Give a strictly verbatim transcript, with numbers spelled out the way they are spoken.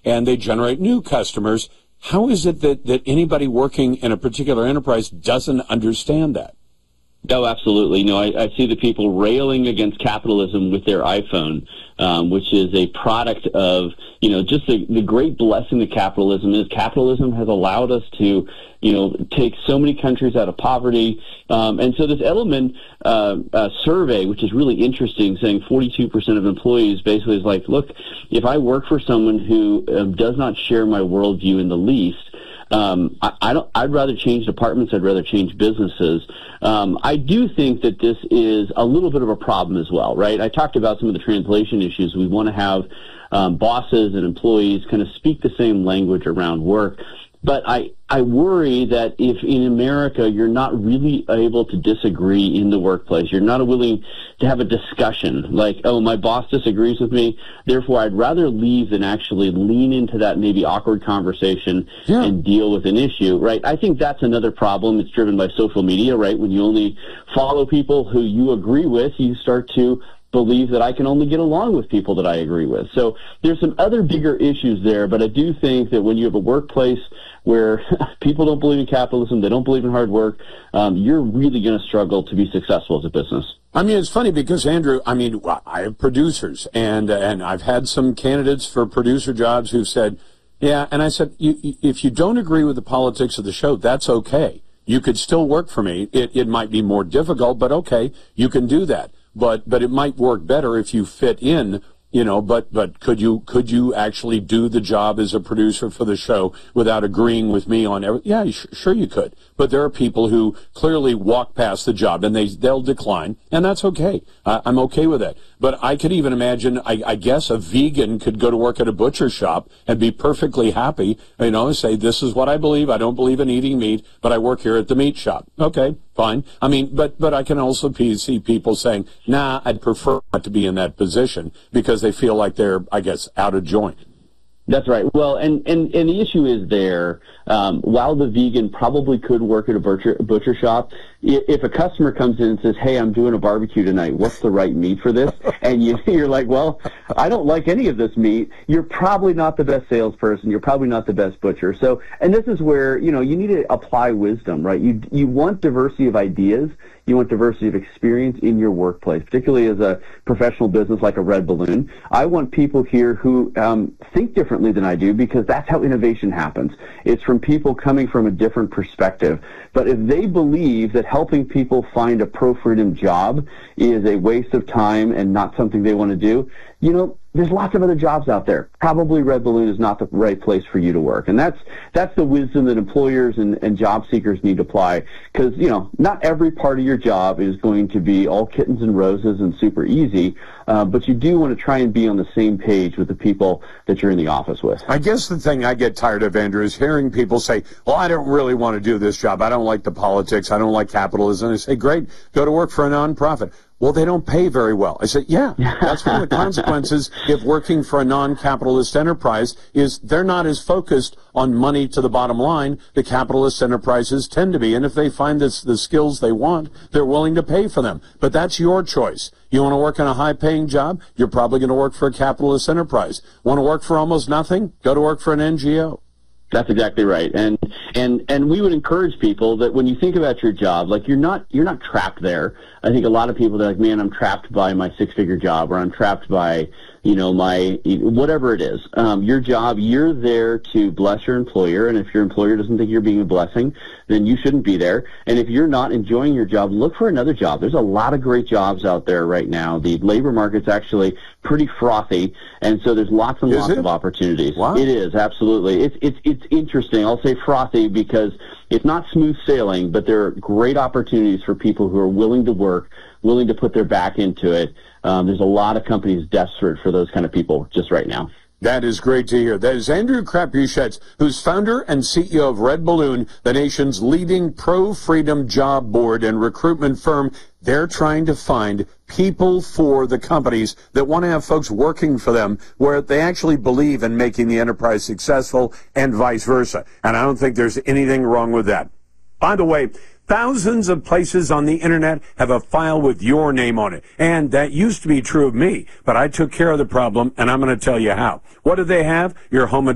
and they generate new customers. How is it that, that anybody working in a particular enterprise doesn't understand that? No, absolutely. No, I, I see the people railing against capitalism with their iPhone, um, which is a product of, you know, just the, the great blessing that capitalism is. Capitalism has allowed us to, you know, take so many countries out of poverty. Um, and so this Edelman uh, uh, survey, which is really interesting, saying forty-two percent of employees basically is like, look, if I work for someone who um, does not share my worldview in the least, Um, I, I don't, I'd rather change departments. I'd rather change businesses. Um, I do think that this is a little bit of a problem as well, right? I talked about some of the translation issues. We want to have um, bosses and employees kind of speak the same language around work. But I, I worry that if in America you're not really able to disagree in the workplace, you're not willing to have a discussion like, oh, my boss disagrees with me, therefore I'd rather leave than actually lean into that maybe awkward conversation yeah. and deal with an issue, right? I think that's another problem. It's driven by social media, right? When you only follow people who you agree with, you start to believe that I can only get along with people that I agree with. So there's some other bigger issues there, but I do think that when you have a workplace where people don't believe in capitalism, they don't believe in hard work, um, you're really going to struggle to be successful as a business. I mean, it's funny because, Andrew, I mean, I have producers, and and I've had some candidates for producer jobs who've said, yeah, and I said, you, if you don't agree with the politics of the show, that's okay. You could still work for me. It, it might be more difficult, but okay, you can do that. But but it might work better if you fit in, you know, but but could you could you actually do the job as a producer for the show without agreeing with me on everything? Yeah, sure you could. But there are people who clearly walk past the job and they, they'll decline, and that's okay. I, I'm okay with that. But I could even imagine, I, I guess, a vegan could go to work at a butcher shop and be perfectly happy, you know, and say, this is what I believe. I don't believe in eating meat, but I work here at the meat shop. Okay, fine. I mean, but, but I can also see people saying, nah, I'd prefer not to be in that position because they feel like they're, I guess, out of joint. That's right. Well, and, and, and the issue is there, um, while the vegan probably could work at a butcher, butcher shop, if a customer comes in and says, hey, I'm doing a barbecue tonight, what's the right meat for this? And you, you're like, well, I don't like any of this meat. You're probably not the best salesperson. You're probably not the best butcher. So, and this is where, you know, you need to apply wisdom, right? You, you want diversity of ideas. You want diversity of experience in your workplace, particularly as a professional business like a Red Balloon. I want people here who um, think differently than I do because that's how innovation happens. It's from people coming from a different perspective. But if they believe that helping people find a pro-freedom job is a waste of time and not something they want to do, you know, there's lots of other jobs out there. Probably Red Balloon is not the right place for you to work. And that's that's the wisdom that employers and, and job seekers need to apply. Because, you know, not every part of your job is going to be all kittens and roses and super easy. Uh, but you do want to try and be on the same page with the people that you're in the office with. I guess the thing I get tired of, Andrew, is hearing people say, well, I don't really want to do this job. I don't like the politics. I don't like capitalism. I say, great, go to work for a nonprofit. Well, they don't pay very well. I said, yeah, that's one of the consequences if working for a non-capitalist enterprise is they're not as focused on money to the bottom line. The capitalist enterprises tend to be. And if they find this, the skills they want, they're willing to pay for them. But that's your choice. You want to work in a high-paying job? You're probably going to work for a capitalist enterprise. Want to work for almost nothing? Go to work for an N G O. That's exactly right. And, and, and we would encourage people that when you think about your job, like you're not, you're not trapped there. I think a lot of people are like, man, I'm trapped by my six-figure job, or I'm trapped by, you know, my, whatever it is. Um, your job, you're there to bless your employer. And if your employer doesn't think you're being a blessing, then you shouldn't be there. And if you're not enjoying your job, look for another job. There's a lot of great jobs out there right now. The labor market's actually pretty frothy. And so there's lots and is lots it? of opportunities. Wow. It is, absolutely. It's, it's, it's interesting. I'll say frothy because it's not smooth sailing, but there are great opportunities for people who are willing to work, willing to put their back into it. Um, there's a lot of companies desperate for those kind of people just right now. That is great to hear. That is Andrew Crapuchettes, who's founder and C E O of Red Balloon, the nation's leading pro-freedom job board and recruitment firm. They're trying to find people for the companies that want to have folks working for them where they actually believe in making the enterprise successful and vice versa. And I don't think there's anything wrong with that. By the way, thousands of places on the internet have a file with your name on it. And that used to be true of me, but I took care of the problem, and I'm going to tell you how. What do they have? Your home address.